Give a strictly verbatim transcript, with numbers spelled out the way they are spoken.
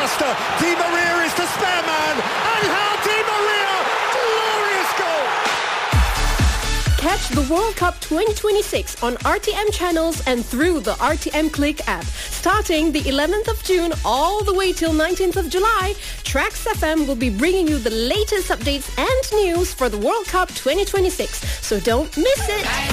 disaster. Di Maria is the spare man, and how Di Maria, glorious goal. Catch the World Cup twenty twenty-six on R T M channels and through the R T M Click app. Starting the eleventh of June all the way till nineteenth of July, Trax F M will be bringing you the latest updates and news for the World Cup twenty twenty-six. So don't miss it.